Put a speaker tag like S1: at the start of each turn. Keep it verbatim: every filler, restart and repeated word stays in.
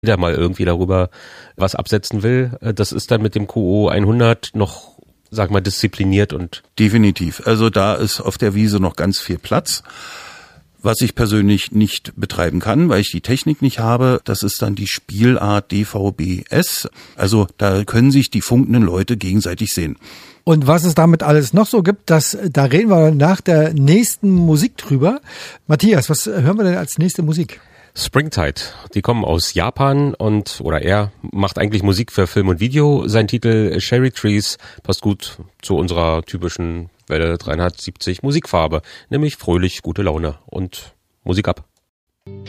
S1: der mal irgendwie darüber was absetzen will. Das ist dann mit dem Q O hundert noch, sag mal, diszipliniert und...
S2: Definitiv. Also da ist auf der Wiese noch ganz viel Platz. Was ich persönlich nicht betreiben kann, weil ich die Technik nicht habe, das ist dann die Spielart D V B S. Also da können sich die funkenden Leute gegenseitig sehen.
S3: Und was es damit alles noch so gibt, das, da reden wir nach der nächsten Musik drüber. Matthias, was hören wir denn als nächste Musik?
S1: Springtide, die kommen aus Japan und, oder er macht eigentlich Musik für Film und Video. Sein Titel Cherry Trees passt gut zu unserer typischen Welle dreihundertsiebzig Musikfarbe, nämlich fröhlich, gute Laune und Musik ab.